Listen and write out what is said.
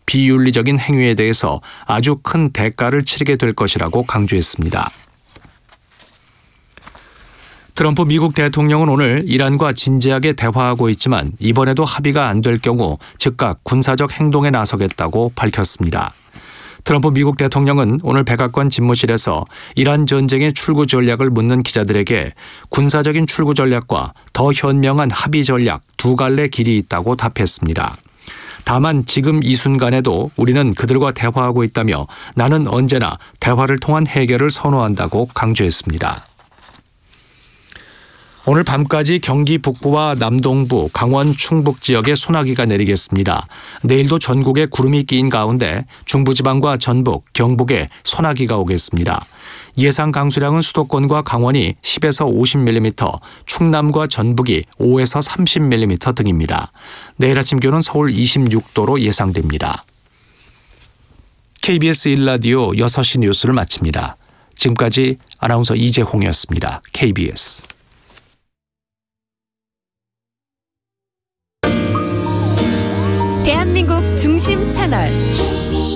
비윤리적인 행위에 대해서 아주 큰 대가를 치르게 될 것이라고 강조했습니다. 트럼프 미국 대통령은 오늘 이란과 진지하게 대화하고 있지만 이번에도 합의가 안 될 경우 즉각 군사적 행동에 나서겠다고 밝혔습니다. 트럼프 미국 대통령은 오늘 백악관 집무실에서 이란 전쟁의 출구 전략을 묻는 기자들에게 군사적인 출구 전략과 더 현명한 합의 전략 두 갈래 길이 있다고 답했습니다. 다만 지금 이 순간에도 우리는 그들과 대화하고 있다며 나는 언제나 대화를 통한 해결을 선호한다고 강조했습니다. 오늘 밤까지 경기 북부와 남동부, 강원 충북 지역에 소나기가 내리겠습니다. 내일도 전국에 구름이 끼인 가운데 중부지방과 전북, 경북에 소나기가 오겠습니다. 예상 강수량은 수도권과 강원이 10에서 50mm, 충남과 전북이 5에서 30mm 등입니다. 내일 아침 기온은 서울 26도로 예상됩니다. KBS 1라디오 6시 뉴스를 마칩니다. 지금까지 아나운서 이재홍이었습니다. KBS. 대한민국 중심 채널